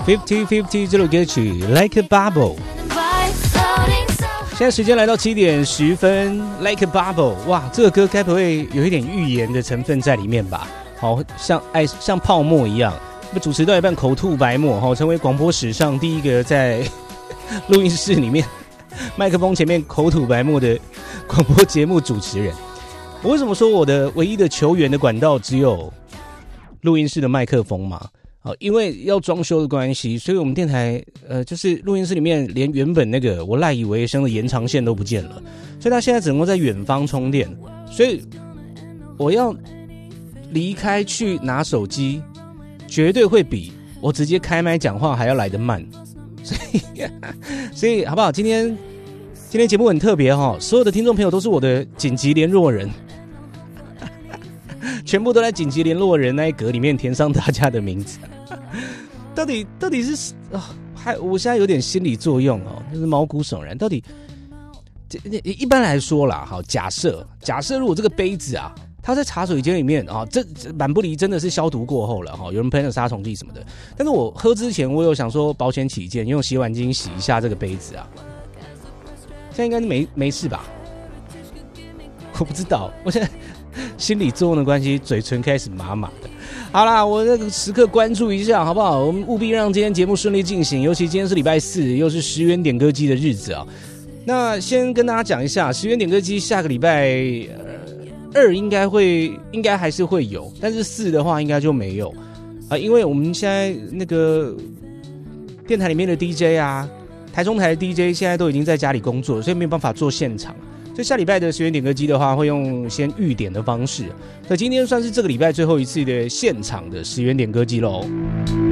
50-50这首歌曲 Like a Bubble， 现在时间来到7点10分 Like a Bubble， 哇，这个歌该不会有一点预言的成分在里面吧？好像泡沫一样，主持到一半口吐白沫，成为广播史上第一个在录音室里面麦克风前面口吐白沫的广播节目主持人。我为什么说我的唯一的球员的管道只有录音室的麦克风嘛？因为要装修的关系，所以我们电台就是录音室里面连原本那个我赖以为生的延长线都不见了，所以他现在只能够在远方充电，所以我要离开去拿手机，绝对会比我直接开麦讲话还要来得慢。所以好不好？今天节目很特别哈，所有的听众朋友都是我的紧急联络人。全部都在紧急联络人那一格里面填上大家的名字。到底是我现在有点心理作用就是毛骨悚然。到底一般来说啦，好，假设如果这个杯子啊，它在茶水间里面啊，这满不离真的是消毒过后了哈，有人喷了杀虫剂什么的。但是我喝之前，我有想说保险起见，用洗碗巾洗一下这个杯子啊。现在应该是没事吧？我不知道，我现在心理作用的关系，嘴唇开始麻麻的。好啦，我这个时刻关注一下，好不好？我们务必让今天节目顺利进行，尤其今天是礼拜4，又是10元点歌机的日子啊。那先跟大家讲一下，10元点歌机下个礼拜2应该还是会有，但是4的话应该就没有因为我们现在那个电台里面的 DJ 啊，台中台的 DJ 现在都已经在家里工作，所以没有办法做现场。所以下礼拜的10元点歌机的话，会用先预点的方式。所以今天算是这个礼拜最后一次的现场的10元点歌机喽。